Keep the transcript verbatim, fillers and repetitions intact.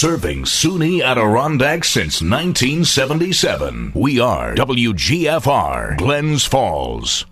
Serving SUNY Adirondack since nineteen seventy-seven. We are W G F R, Glens Falls.